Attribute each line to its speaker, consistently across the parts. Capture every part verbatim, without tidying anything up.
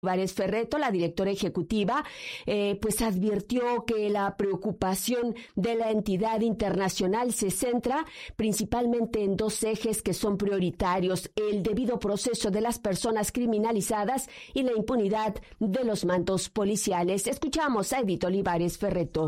Speaker 1: Olivares Ferretto, la directora ejecutiva, eh, pues advirtió que la preocupación de la entidad internacional se centra principalmente en dos ejes que son prioritarios: el debido proceso de las personas criminalizadas y la impunidad de los mandos policiales. Escuchamos a Edith Olivares Ferretto.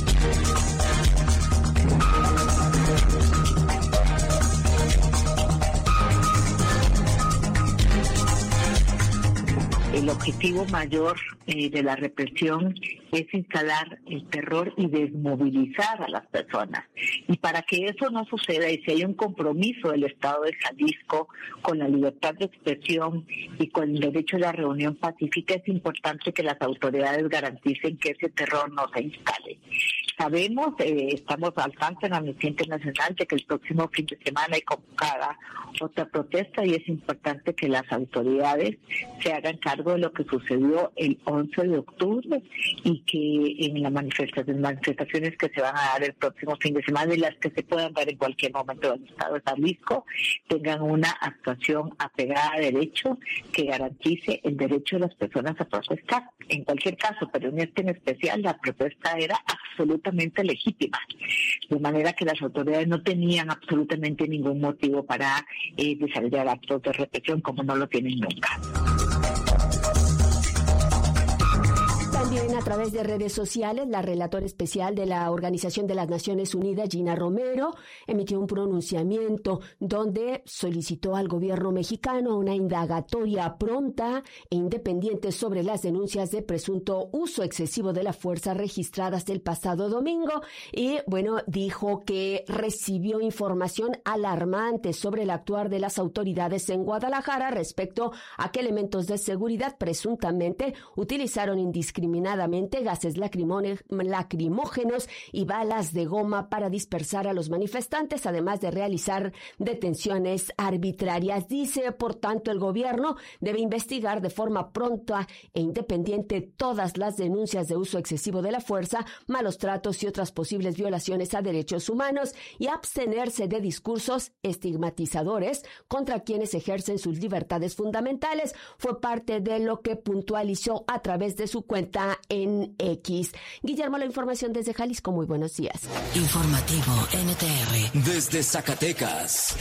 Speaker 2: El objetivo mayor eh, de la represión es instalar el terror y desmovilizar a las personas. Y para que eso no suceda, y si hay un compromiso del Estado de Jalisco con la libertad de expresión y con el derecho a la reunión pacífica, es importante que las autoridades garanticen que ese terror no se instale. Sabemos, eh, estamos al tanto en Amnistía Internacional de que el próximo fin de semana hay convocada otra protesta, y es importante que las autoridades se hagan cargo de lo que sucedió el once de octubre y que en las manifestaciones, manifestaciones que se van a dar el próximo fin de semana y las que se puedan dar en cualquier momento del Estado de Jalisco tengan una actuación apegada a derecho que garantice el derecho de las personas a protestar. En cualquier caso, pero en este en especial, la protesta era absolutamente legítima, de manera que las autoridades no tenían absolutamente ningún motivo para eh, desarrollar actos de represión, como no lo tienen nunca.
Speaker 1: También a través de redes sociales, la relatora especial de la Organización de las Naciones Unidas, Gina Romero, emitió un pronunciamiento donde solicitó al gobierno mexicano una indagatoria pronta e independiente sobre las denuncias de presunto uso excesivo de la fuerza registradas el pasado domingo. Y, bueno, dijo que recibió información alarmante sobre el actuar de las autoridades en Guadalajara respecto a que elementos de seguridad presuntamente utilizaron indiscriminadamente gases lacrimógenos y balas de goma para dispersar a los manifestantes, además de realizar detenciones arbitrarias. Dice, por tanto, el gobierno debe investigar de forma pronta e independiente todas las denuncias de uso excesivo de la fuerza, malos tratos y otras posibles violaciones a derechos humanos, y abstenerse de discursos estigmatizadores contra quienes ejercen sus libertades fundamentales. Fue parte de lo que puntualizó a través de su cuenta en X. Guillermo, la información desde Jalisco. Muy buenos días.
Speaker 3: Informativo N T R desde Zacatecas.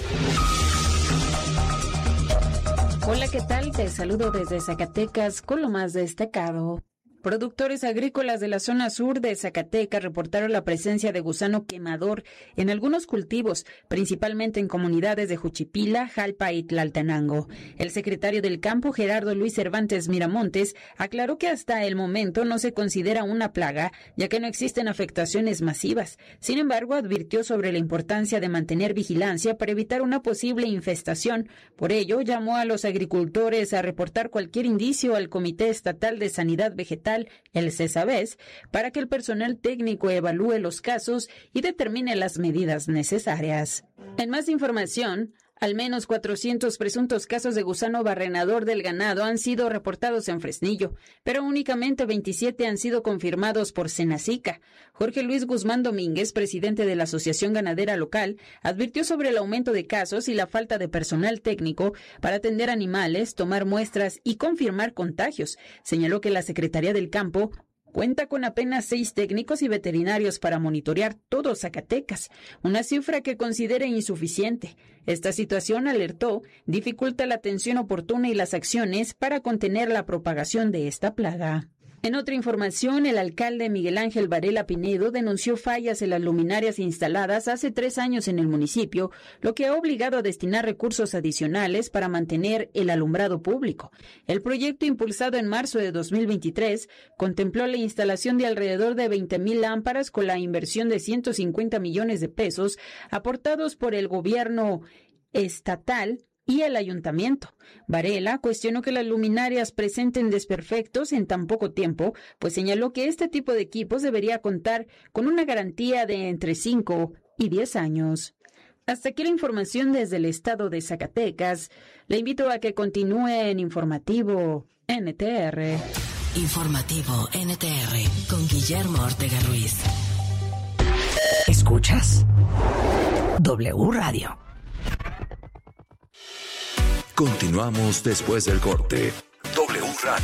Speaker 4: Hola, ¿qué tal? Te saludo desde Zacatecas con lo más destacado. Productores agrícolas de la zona sur de Zacatecas reportaron la presencia de gusano quemador en algunos cultivos, principalmente en comunidades de Juchipila, Jalpa y Tlaltenango. El secretario del Campo, Gerardo Luis Cervantes Miramontes, aclaró que hasta el momento no se considera una plaga, ya que no existen afectaciones masivas. Sin embargo, advirtió sobre la importancia de mantener vigilancia para evitar una posible infestación. Por ello, llamó a los agricultores a reportar cualquier indicio al Comité Estatal de Sanidad Vegetal, el CESAVES, para que el personal técnico evalúe los casos y determine las medidas necesarias. En más información, al menos cuatrocientos presuntos casos de gusano barrenador del ganado han sido reportados en Fresnillo, pero únicamente veintisiete han sido confirmados por Senacica. Jorge Luis Guzmán Domínguez, presidente de la Asociación Ganadera Local, advirtió sobre el aumento de casos y la falta de personal técnico para atender animales, tomar muestras y confirmar contagios. Señaló que la Secretaría del Campo cuenta con apenas seis técnicos y veterinarios para monitorear todo Zacatecas, una cifra que considera insuficiente. Esta situación, alertó, dificulta la atención oportuna y las acciones para contener la propagación de esta plaga. En otra información, el alcalde Miguel Ángel Varela Pinedo denunció fallas en las luminarias instaladas hace tres años en el municipio, lo que ha obligado a destinar recursos adicionales para mantener el alumbrado público. El proyecto, impulsado en marzo de dos mil veintitrés, contempló la instalación de alrededor de veinte mil lámparas con la inversión de ciento cincuenta millones de pesos aportados por el gobierno estatal y el ayuntamiento. Varela cuestionó que las luminarias presenten desperfectos en tan poco tiempo, pues señaló que este tipo de equipos debería contar con una garantía de entre cinco y diez años. Hasta aquí la información desde el estado de Zacatecas. Le invito a que continúe en Informativo N T R.
Speaker 3: Informativo N T R con Guillermo Ortega Ruiz. ¿Escuchas? W Radio.
Speaker 5: Continuamos después del corte. W Radio.